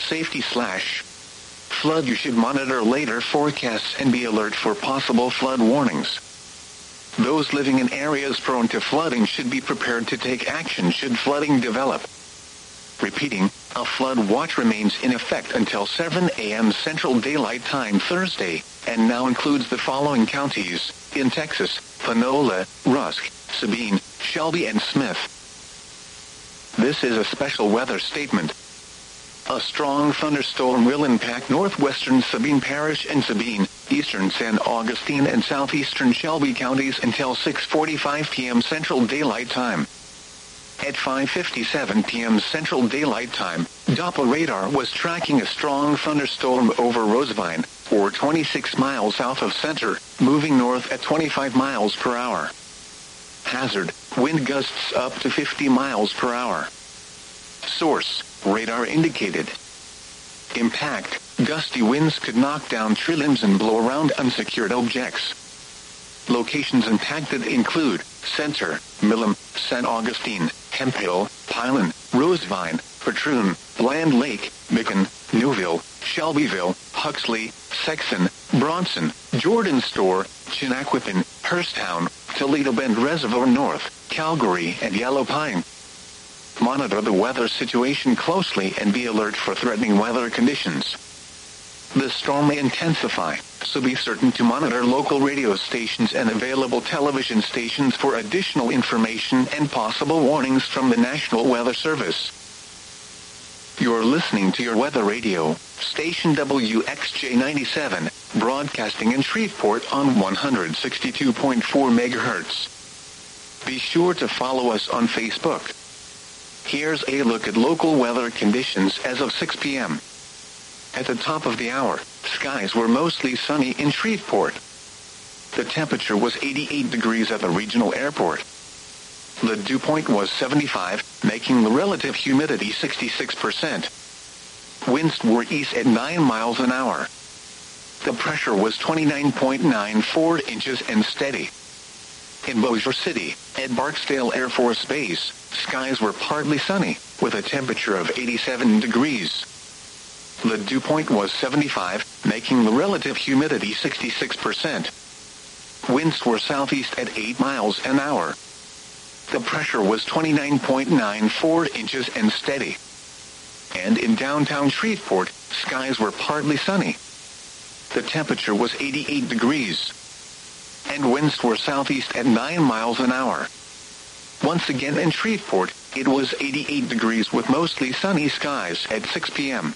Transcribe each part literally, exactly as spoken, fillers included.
safety slash flood. You should monitor later forecasts and be alert for possible flood warnings. Those living in areas prone to flooding should be prepared to take action should flooding develop. Repeating, a flood watch remains in effect until seven a.m. Central Daylight Time Thursday, and now includes the following counties in Texas: Panola, Rusk, Sabine, Shelby, and Smith. This is a special weather statement. A strong thunderstorm will impact northwestern Sabine Parish and Sabine, eastern San Augustine and southeastern Shelby counties until six forty-five p.m. Central Daylight Time. At five fifty-seven p.m. Central Daylight Time, Doppler radar was tracking a strong thunderstorm over Rosevine, or twenty-six miles south of center, moving north at twenty-five miles per hour. Hazard, wind gusts up to fifty miles per hour. Source, radar indicated. Impact, gusty winds could knock down tree limbs and blow around unsecured objects. Locations impacted include Center, Milam, San Augustine, Hemphill, Pilan, Rosevine, Patroon, Bland Lake, Macon, Newville, Shelbyville, Huxley, Sexton, Bronson, Jordan Store, Chinaquapin, Hurstown, Toledo Bend Reservoir North, Calgary, and Yellow Pine. Monitor the weather situation closely and be alert for threatening weather conditions. The storm may intensify, so be certain to monitor local radio stations and available television stations for additional information and possible warnings from the National Weather Service. You're listening to your weather radio, station W X J ninety-seven, broadcasting in Shreveport on one hundred sixty-two point four megahertz. Be sure to follow us on Facebook. Here's a look at local weather conditions as of six p.m. At the top of the hour, skies were mostly sunny in Shreveport. The temperature was eighty-eight degrees at the regional airport. The dew point was seventy-five, making the relative humidity sixty-six percent. Winds were east at nine miles an hour. The pressure was twenty-nine point nine four inches and steady. In Bossier City, at Barksdale Air Force Base, skies were partly sunny, with a temperature of eighty-seven degrees. The dew point was seventy-five, making the relative humidity sixty-six percent. Winds were southeast at eight miles an hour. The pressure was twenty-nine point nine four inches and steady. And in downtown Shreveport, skies were partly sunny. The temperature was eighty-eight degrees. And winds were southeast at nine miles an hour. Once again in Shreveport, it was eighty-eight degrees with mostly sunny skies at six p.m.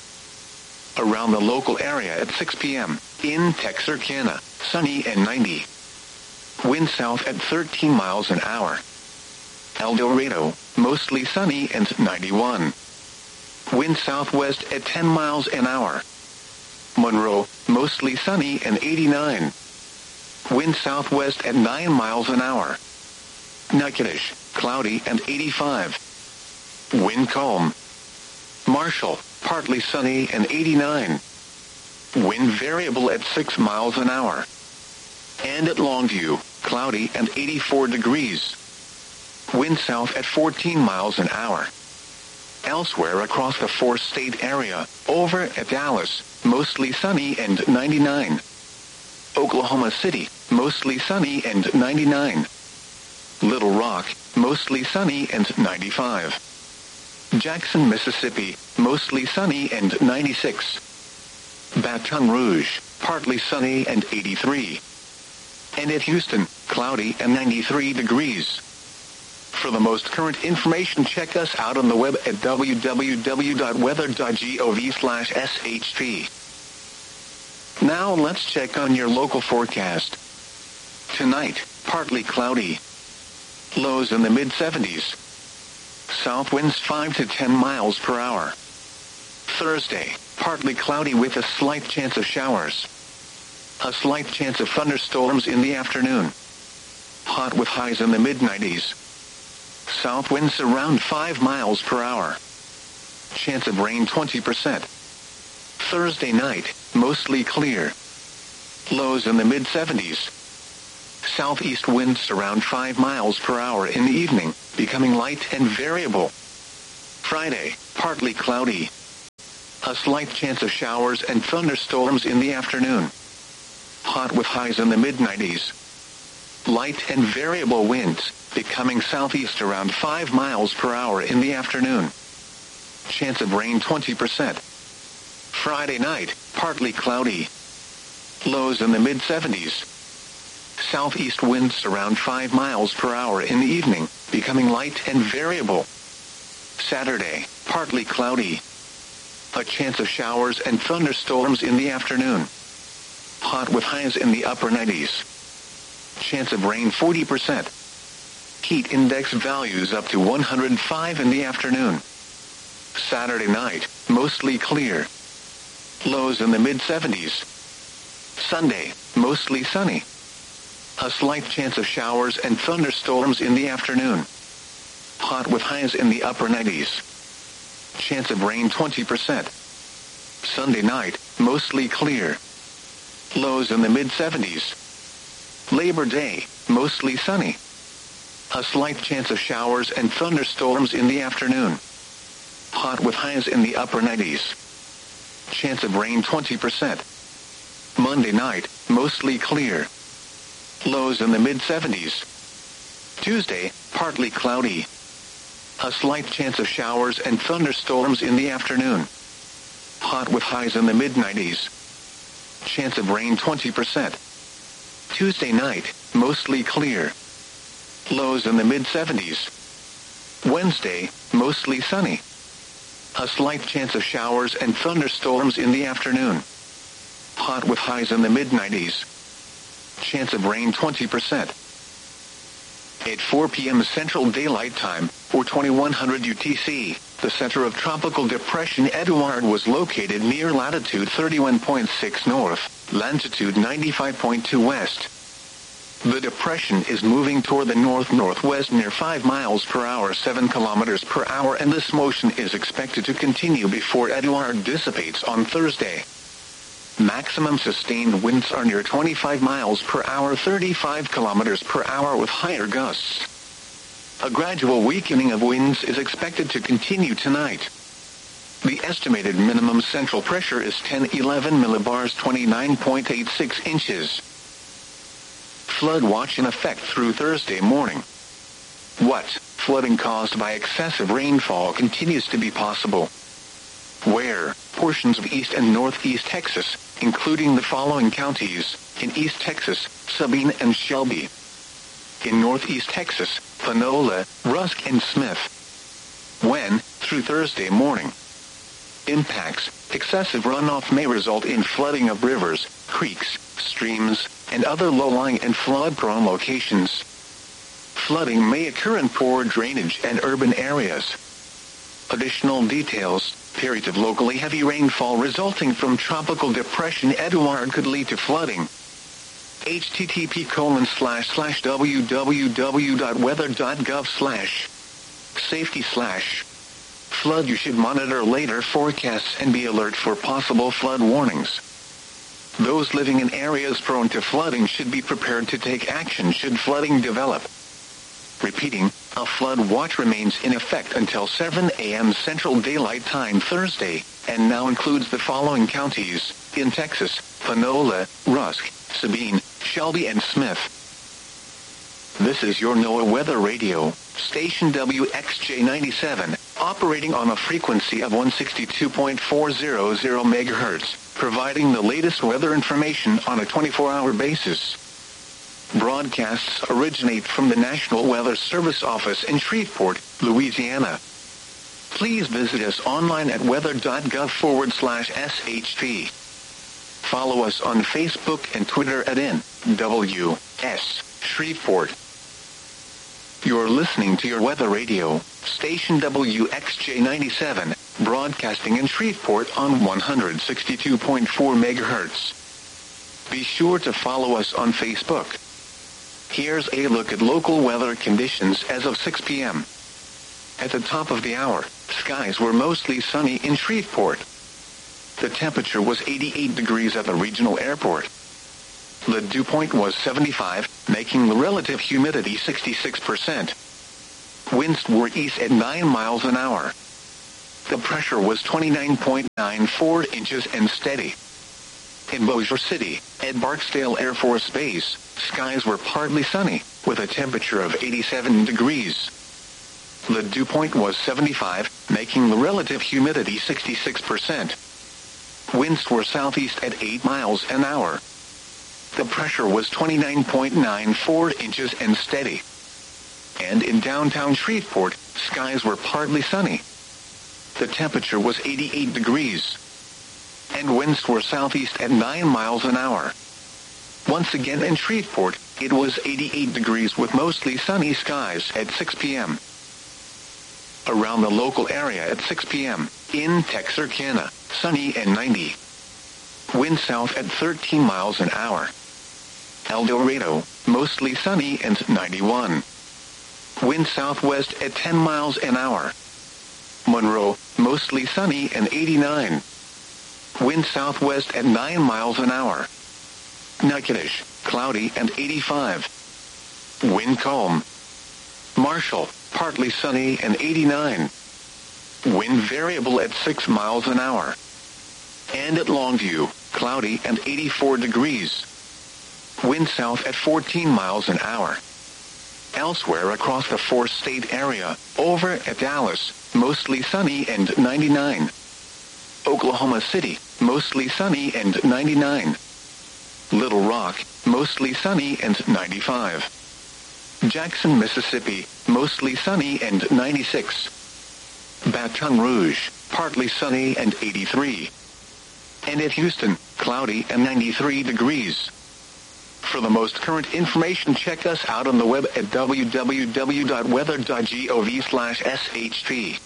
Around the local area at six p.m., in Texarkana, sunny and ninety. Wind south at thirteen miles an hour. El Dorado, mostly sunny and ninety-one. Wind southwest at ten miles an hour. Monroe, mostly sunny and eighty-nine. Wind southwest at nine miles an hour. Natchitoches, cloudy and eighty-five. Wind calm. Marshall, partly sunny and eighty-nine. Wind variable at six miles an hour. And at Longview, cloudy and eighty-four degrees. Wind south at fourteen miles an hour. Elsewhere across the four-state area, over at Dallas, mostly sunny and ninety-nine. Oklahoma City, mostly sunny and ninety-nine. Little Rock, mostly sunny and ninety-five. Jackson, Mississippi, mostly sunny and ninety-six. Baton Rouge, partly sunny and eighty-three. And at Houston, cloudy and ninety-three degrees. For the most current information, check us out on the web at w w w dot weather dot gov slash s h p. Now let's check on your local forecast. Tonight, partly cloudy. Lows in the mid seventies. South winds five to ten miles per hour. Thursday, partly cloudy with a slight chance of showers. A slight chance of thunderstorms in the afternoon. Hot with highs in the mid nineties. South winds around five miles per hour. Chance of rain twenty percent. Thursday night, mostly clear. Lows in the mid seventies. Southeast winds around five miles per hour in the evening, becoming light and variable. Friday, partly cloudy. A slight chance of showers and thunderstorms in the afternoon. Hot with highs in the mid nineties. Light and variable winds, becoming southeast around five miles per hour in the afternoon. Chance of rain twenty percent. Friday night, partly cloudy. Lows in the mid seventies. Southeast winds around five miles per hour in the evening, becoming light and variable. Saturday, partly cloudy. A chance of showers and thunderstorms in the afternoon. Hot with highs in the upper nineties. Chance of rain forty percent. Heat index values up to one hundred five in the afternoon. Saturday night, mostly clear. Lows in the mid seventies. Sunday, mostly sunny. A slight chance of showers and thunderstorms in the afternoon. Hot with highs in the upper nineties. Chance of rain twenty percent. Sunday night, mostly clear. Lows in the mid seventies. Labor Day, mostly sunny. A slight chance of showers and thunderstorms in the afternoon. Hot with highs in the upper nineties. Chance of rain twenty percent. Monday night, mostly clear. Lows in the mid seventies. Tuesday, partly cloudy. A slight chance of showers and thunderstorms in the afternoon. Hot with highs in the mid nineties. Chance of rain twenty percent. Tuesday night, mostly clear. Lows in the mid seventies. Wednesday, mostly sunny. A slight chance of showers and thunderstorms in the afternoon. Hot with highs in the mid nineties. Chance of rain twenty percent. At four p.m. Central Daylight Time, or twenty-one hundred U T C, the center of Tropical Depression Eduard was located near latitude thirty-one point six north, longitude ninety-five point two west. The depression is moving toward the north-northwest near five miles per hour, seven kilometers per hour, and this motion is expected to continue before Eduard dissipates on Thursday. Maximum sustained winds are near twenty-five miles per hour, thirty-five kilometers per hour with higher gusts. A gradual weakening of winds is expected to continue tonight. The estimated minimum central pressure is ten eleven millibars, twenty-nine point eight six inches. Flood watch in effect through Thursday morning. What? Flooding caused by excessive rainfall continues to be possible. Where? Portions of East and Northeast Texas, including the following counties: in East Texas, Sabine and Shelby. In Northeast Texas, Panola, Rusk and Smith. When? Through Thursday morning. Impacts: excessive runoff may result in flooding of rivers, creeks, streams, and other low-lying and flood-prone locations. Flooding may occur in poor drainage and urban areas. Additional details: periods of locally heavy rainfall resulting from Tropical Depression Eduard could lead to flooding. http colon slash slash www.weather.gov slash safety slash flood. You should monitor later forecasts and be alert for possible flood warnings. Those living in areas prone to flooding should be prepared to take action should flooding develop. Repeating, a flood watch remains in effect until seven a.m. Central Daylight Time Thursday, and now includes the following counties: in Texas, Panola, Rusk, Sabine, Shelby and Smith. This is your NOAA Weather Radio, station W X J ninety-seven, operating on a frequency of one sixty-two point four hundred megahertz, providing the latest weather information on a twenty-four hour basis. Broadcasts originate from the National Weather Service office in Shreveport, Louisiana. Please visit us online at weather.gov forward slash SHP. Follow us on Facebook and Twitter at N W S Shreveport. You're listening to your Weather Radio, station W X J ninety-seven, broadcasting in Shreveport on one sixty-two point four megahertz. Be sure to follow us on Facebook. Here's a look at local weather conditions as of six p.m. At the top of the hour, skies were mostly sunny in Shreveport. The temperature was eighty-eight degrees at the regional airport. The dew point was seventy-five, making the relative humidity sixty-six percent. Winds were east at nine miles an hour. The pressure was twenty-nine point nine four inches and steady. In Bossier City, at Barksdale Air Force Base, skies were partly sunny, with a temperature of eighty-seven degrees. The dew point was seventy-five, making the relative humidity sixty-six percent. Winds were southeast at eight miles an hour. The pressure was twenty-nine point nine four inches and steady. And in downtown Shreveport, skies were partly sunny. The temperature was eighty-eight degrees. And winds were southeast at nine miles an hour. Once again in Shreveport, it was eighty-eight degrees with mostly sunny skies at six p.m. Around the local area at six p.m., in Texarkana, sunny and ninety. Wind south at thirteen miles an hour. El Dorado, mostly sunny and ninety-one. Wind southwest at ten miles an hour. Monroe, mostly sunny and eighty-nine. Wind southwest at nine miles an hour. Natchitoches, cloudy and eighty-five. Wind calm. Marshall, partly sunny and eighty-nine. Wind variable at six miles an hour. And at Longview, cloudy and eighty-four degrees. Wind south at fourteen miles an hour. Elsewhere across the four-state area, over at Dallas, mostly sunny and ninety-nine. Oklahoma City, mostly sunny and ninety-nine. Little Rock, mostly sunny and ninety-five. Jackson, Mississippi, mostly sunny and ninety-six. Baton Rouge, partly sunny and eighty-three. And at Houston, cloudy and ninety-three degrees. For the most current information, check us out on the web at w w w dot weather dot gov slash s h p.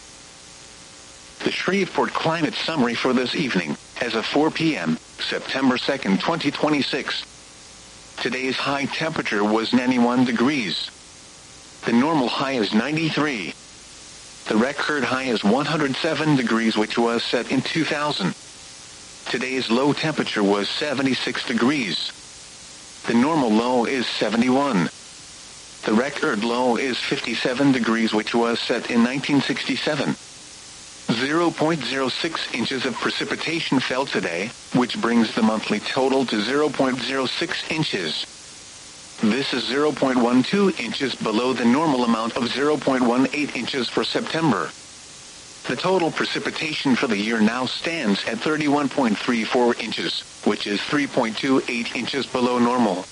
The Shreveport Climate Summary for this evening, as of four p.m., September second, twenty twenty-six. Today's high temperature was ninety-one degrees. The normal high is ninety-three. The record high is one hundred seven degrees, which was set in two thousand. Today's low temperature was seventy-six degrees. The normal low is seventy-one. The record low is fifty-seven degrees, which was set in nineteen sixty-seven. zero point zero six inches of precipitation fell today, which brings the monthly total to zero point zero six inches. This is zero point one two inches below the normal amount of zero point one eight inches for September. The total precipitation for the year now stands at thirty-one point three four inches, which is three point two eight inches below normal.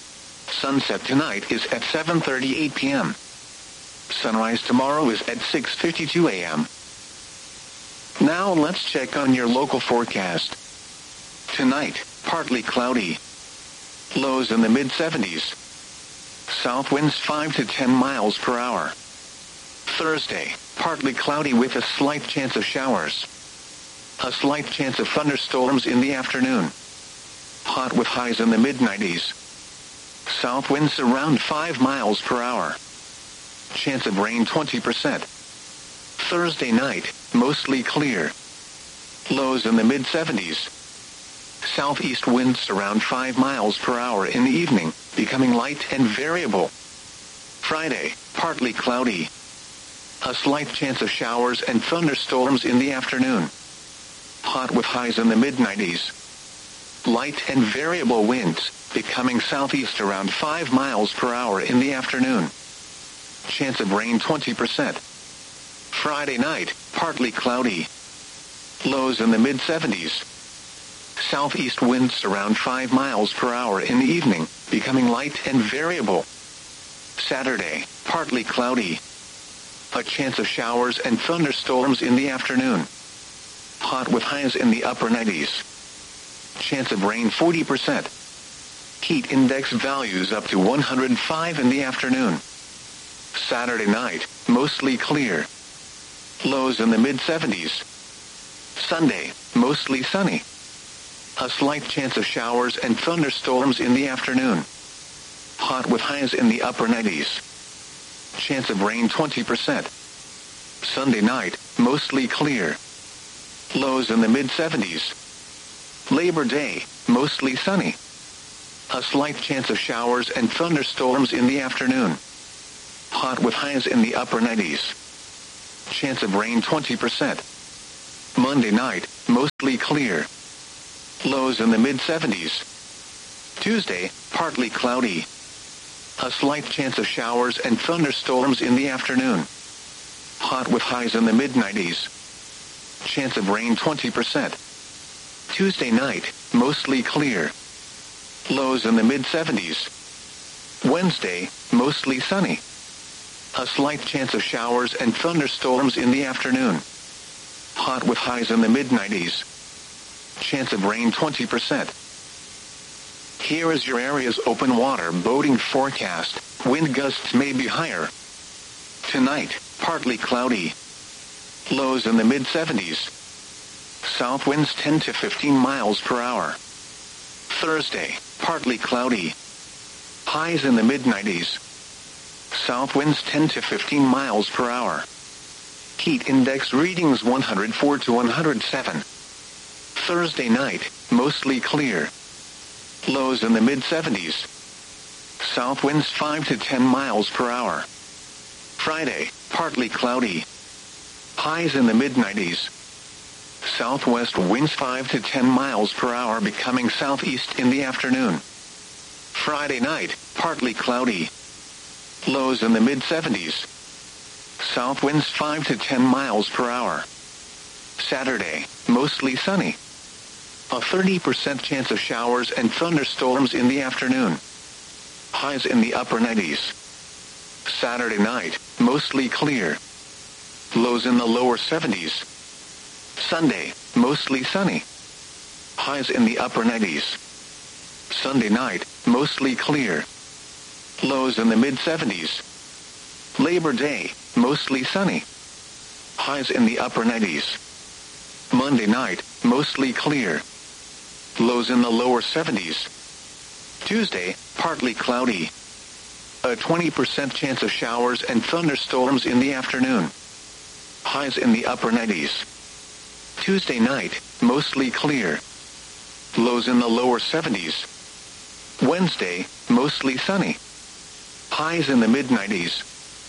Sunset tonight is at seven thirty-eight p.m. Sunrise tomorrow is at six fifty-two a.m. Now let's check on your local forecast. Tonight, partly cloudy. Lows in the mid seventies. South winds five to ten miles per hour. Thursday, partly cloudy with a slight chance of showers. A slight chance of thunderstorms in the afternoon. Hot with highs in the mid nineties. South winds around five miles per hour. Chance of rain twenty percent. Thursday night, mostly clear. Lows in the mid seventies. Southeast winds around five miles per hour in the evening, becoming light and variable. Friday, partly cloudy. A slight chance of showers and thunderstorms in the afternoon. Hot with highs in the mid nineties. Light and variable winds, becoming southeast around five miles per hour in the afternoon. Chance of rain twenty percent. Friday night, partly cloudy. Lows in the mid seventies. Southeast winds around five miles per hour in the evening, becoming light and variable. Saturday, partly cloudy. A chance of showers and thunderstorms in the afternoon. Hot with highs in the upper nineties. Chance of rain forty percent. Heat index values up to one hundred five in the afternoon. Saturday night, mostly clear. Lows in the mid seventies. Sunday, mostly sunny. A slight chance of showers and thunderstorms in the afternoon. Hot with highs in the upper nineties. Chance of rain twenty percent. Sunday night, mostly clear. Lows in the mid seventies. Labor Day, mostly sunny. A slight chance of showers and thunderstorms in the afternoon. Hot with highs in the upper nineties. Chance of rain twenty percent. Monday night, mostly clear. Lows in the mid seventies. Tuesday, partly cloudy. A slight chance of showers and thunderstorms in the afternoon. Hot with highs in the mid nineties. Chance of rain twenty percent. Tuesday night, mostly clear. Lows in the mid seventies. Wednesday, mostly sunny. A slight chance of showers and thunderstorms in the afternoon. Hot with highs in the mid nineties. Chance of rain twenty percent. Here is your area's open water boating forecast. Wind gusts may be higher. Tonight, partly cloudy. Lows in the mid seventies. South winds ten to fifteen miles per hour. Thursday, partly cloudy. Highs in the mid nineties. South winds ten to fifteen miles per hour. Heat index readings one hundred four to one hundred seven. Thursday night, mostly clear. Lows in the mid seventies. South winds five to ten miles per hour. Friday, partly cloudy. Highs in the mid nineties. Southwest winds five to ten miles per hour becoming southeast in the afternoon. Friday night, partly cloudy. Lows in the mid seventies. South winds five to ten miles per hour. Saturday, mostly sunny. A thirty percent chance of showers and thunderstorms in the afternoon. Highs in the upper nineties. Saturday night, mostly clear. Lows in the lower seventies. Sunday, mostly sunny. Highs in the upper nineties. Sunday night, mostly clear. Lows in the mid seventies. Labor Day, mostly sunny. Highs in the upper nineties. Monday night, mostly clear. Lows in the lower seventies. Tuesday, partly cloudy. A twenty percent chance of showers and thunderstorms in the afternoon. Highs in the upper nineties. Tuesday night, mostly clear. Lows in the lower seventies. Wednesday, mostly sunny. Highs in the mid nineties.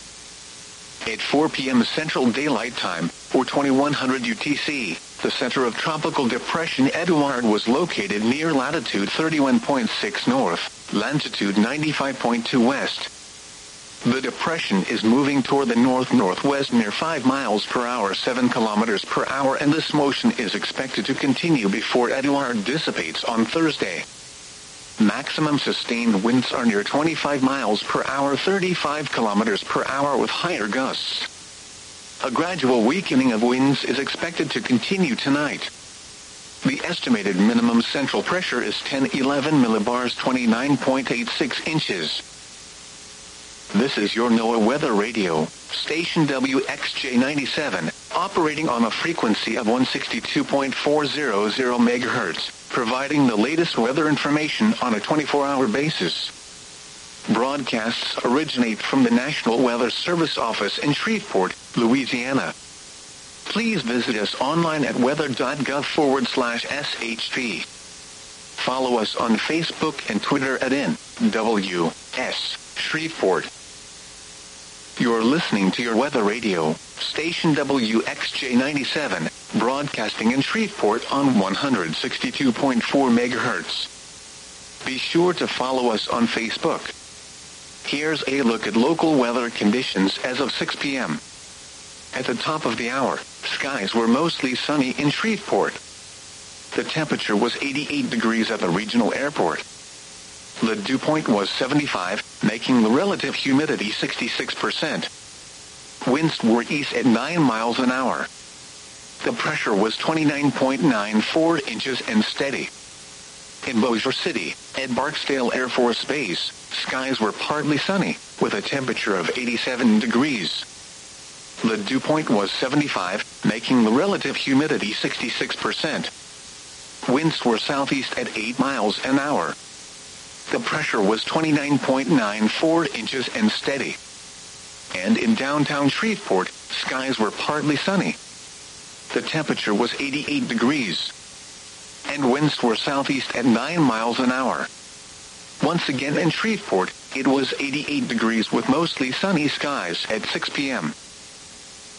At four p.m. Central Daylight Time, or twenty-one hundred U T C, the center of Tropical Depression Eduard was located near latitude thirty-one point six north, longitude ninety-five point two west. The depression is moving toward the north-northwest near five miles per hour, seven kilometers per hour, and this motion is expected to continue before Eduard dissipates on Thursday. Maximum sustained winds are near twenty-five miles per hour, thirty-five kilometers per hour with higher gusts. A gradual weakening of winds is expected to continue tonight. The estimated minimum central pressure is ten eleven millibars, twenty-nine point eight six inches. This is your NOAA Weather Radio, station W X J ninety-seven, operating on a frequency of one sixty-two point four hundred megahertz, providing the latest weather information on a twenty-four hour basis. Broadcasts originate from the National Weather Service office in Shreveport, Louisiana. Please visit us online at weather.gov forward slash SHP. Follow us on Facebook and Twitter at N W S Shreveport. You're listening to your Weather Radio, station W X J ninety-seven, broadcasting in Shreveport on one sixty-two point four megahertz. Be sure to follow us on Facebook. Here's a look at local weather conditions as of six p.m. At the top of the hour, skies were mostly sunny in Shreveport. The temperature was eighty-eight degrees at the regional airport. The dew point was seventy-five, making the relative humidity sixty-six percent. Winds were east at nine miles an hour. The pressure was twenty-nine point nine four inches and steady. In Bossier City, at Barksdale Air Force Base, skies were partly sunny, with a temperature of eighty-seven degrees. The dew point was seventy-five, making the relative humidity sixty-six percent. Winds were southeast at eight miles an hour. The pressure was twenty-nine point nine four inches and steady. And in downtown Shreveport, skies were partly sunny. The temperature was eighty-eight degrees. And winds were southeast at nine miles an hour. Once again in Shreveport, it was eighty-eight degrees with mostly sunny skies at six p.m.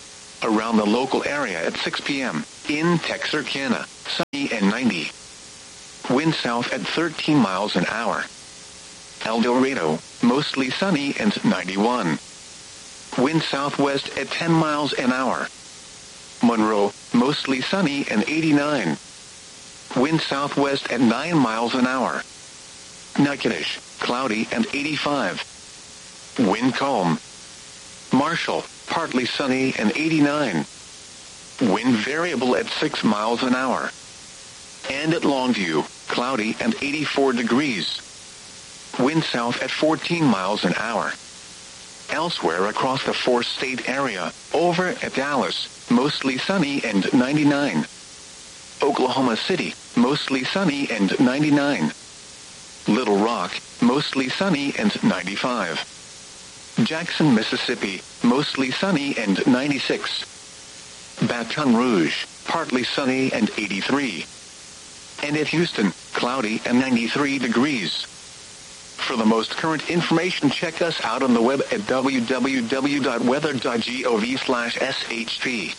Around the local area at six p.m. In Texarkana, sunny and ninety. Wind south at thirteen miles an hour. El Dorado, mostly sunny and ninety-one. Wind southwest at ten miles an hour. Monroe, mostly sunny and eighty-nine. Wind southwest at nine miles an hour. Natchitoches, cloudy and eighty-five. Wind calm. Marshall, partly sunny and eighty-nine. Wind variable at six miles an hour. And at Longview, cloudy and eighty-four degrees. Wind south at fourteen miles an hour. Elsewhere across the four-state area, over at Dallas, mostly sunny and ninety-nine. Oklahoma City, mostly sunny and ninety-nine. Little Rock, mostly sunny and ninety-five. Jackson, Mississippi, mostly sunny and ninety-six. Baton Rouge, partly sunny and eighty-three. And at Houston, cloudy and ninety-three degrees. For the most current information, check us out on the web at w w w dot weather dot gov slash s h p.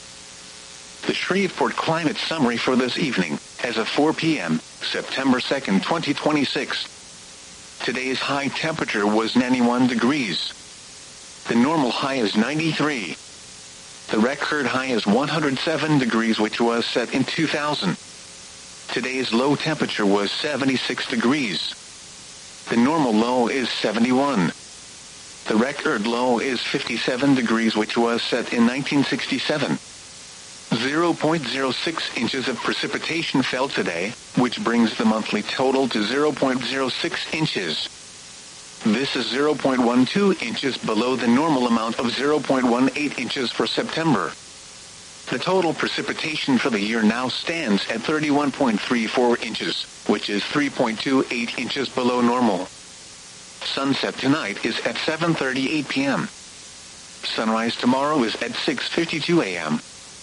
The Shreveport Climate Summary for this evening, as of four p.m., September second, twenty twenty-six. Today's high temperature was ninety-one degrees. The normal high is ninety-three. The record high is one hundred seven degrees, which was set in two thousand. Today's low temperature was seventy-six degrees. The normal low is seventy-one. The record low is fifty-seven degrees, which was set in nineteen sixty-seven. zero point zero six inches of precipitation fell today, which brings the monthly total to zero point zero six inches. This is zero point one two inches below the normal amount of zero point one eight inches for September. The total precipitation for the year now stands at thirty-one point three four inches, which is three point two eight inches below normal. Sunset tonight is at seven thirty-eight p.m. Sunrise tomorrow is at six fifty-two a.m.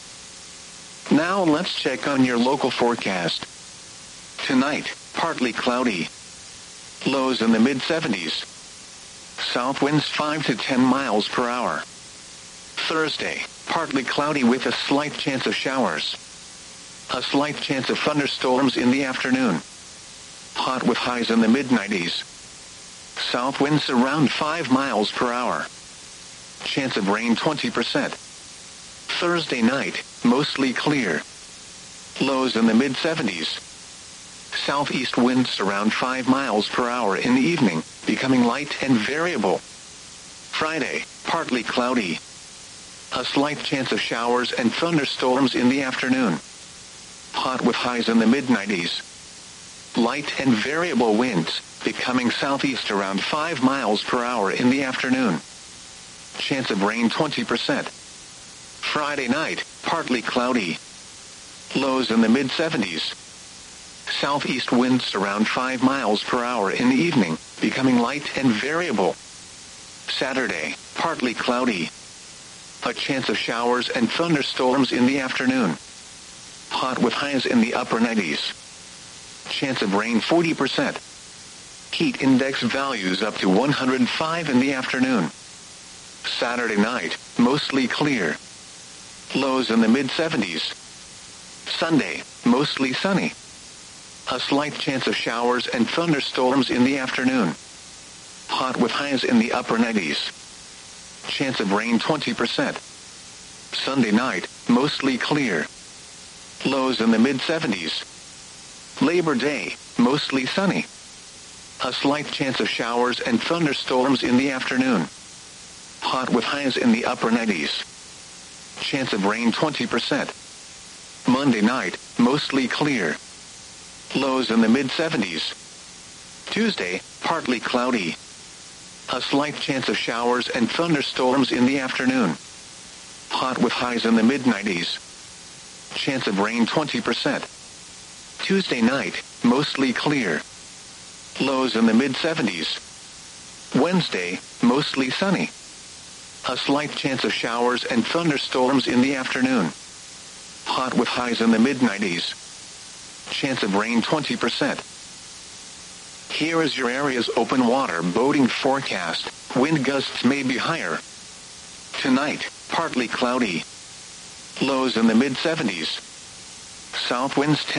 Now let's check on your local forecast. Tonight, partly cloudy. Lows in the mid seventies. South winds five to ten miles per hour. Thursday, partly cloudy with a slight chance of showers. A slight chance of thunderstorms in the afternoon. Hot with highs in the mid nineties. South winds around five miles per hour. Chance of rain twenty percent. Thursday night, mostly clear. Lows in the mid seventies. Southeast winds around five miles per hour in the evening, becoming light and variable. Friday, partly cloudy. A slight chance of showers and thunderstorms in the afternoon. Hot with highs in the mid nineties. Light and variable winds, becoming southeast around five miles per hour in the afternoon. Chance of rain twenty percent. Friday night, partly cloudy. Lows in the mid seventies. Southeast winds around five miles per hour in the evening, becoming light and variable. Saturday, partly cloudy. A chance of showers and thunderstorms in the afternoon. Hot with highs in the upper nineties. Chance of rain forty percent. Heat index values up to one hundred five in the afternoon. Saturday night, mostly clear. Lows in the mid seventies. Sunday, mostly sunny. A slight chance of showers and thunderstorms in the afternoon. Hot with highs in the upper nineties. Chance of rain twenty percent. Sunday night, mostly clear. Lows in the mid seventies. Labor Day, mostly sunny. A slight chance of showers and thunderstorms in the afternoon. Hot with highs in the upper nineties. Chance of rain twenty percent. Monday night, mostly clear. Lows in the mid seventies. Tuesday, partly cloudy. A slight chance of showers and thunderstorms in the afternoon. Hot with highs in the mid nineties. Chance of rain twenty percent. Tuesday night, mostly clear. Lows in the mid seventies. Wednesday, mostly sunny. A slight chance of showers and thunderstorms in the afternoon. Hot with highs in the mid nineties. Chance of rain twenty percent. Here is your area's open water boating forecast. Wind gusts may be higher. Tonight, partly cloudy. Lows in the mid seventies. South winds